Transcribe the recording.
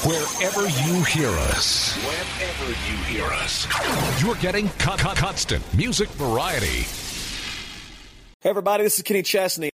Wherever you hear us. Wherever you hear us. You're getting constant music variety. Hey, everybody, this is Kenny Chesney.